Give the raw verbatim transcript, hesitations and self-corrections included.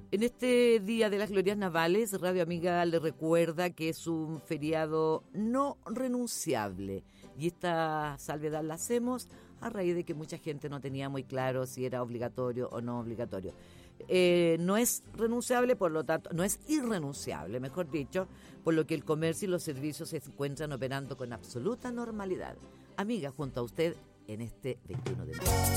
En este Día de las Glorias Navales, Radio Amiga le recuerda que es un feriado no renunciable. Y esta salvedad la hacemos a raíz de que mucha gente no tenía muy claro si era obligatorio o no obligatorio. Eh, no es renunciable, por lo tanto, no es irrenunciable, mejor dicho, por lo que el comercio y los servicios se encuentran operando con absoluta normalidad. Amiga, junto a usted en este veintiuno de mayo.